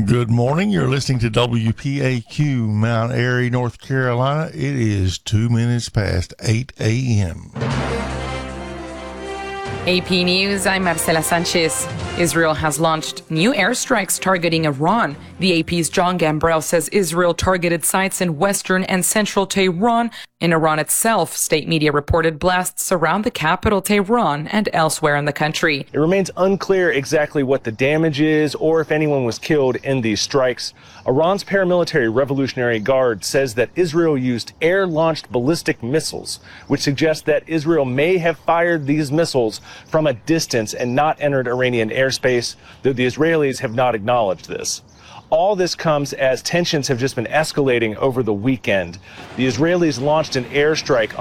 Good morning. You're listening to WPAQ, Mount Airy, North Carolina. It is 2 minutes past 8 a.m. AP News, I'm Marcela Sanchez. Israel has launched new airstrikes targeting Iran. The AP's John Gambrell says Israel targeted sites in western and central Tehran. In Iran itself, state media reported blasts around the capital, Tehran, and elsewhere in the country. It remains unclear exactly what the damage is or if anyone was killed in these strikes. Iran's paramilitary Revolutionary Guard says that Israel used air-launched ballistic missiles, which suggests that Israel may have fired these missiles from a distance and not entered Iranian airspace, though the Israelis have not acknowledged this. All this comes as tensions have just been escalating over the weekend. The Israelis launched an airstrike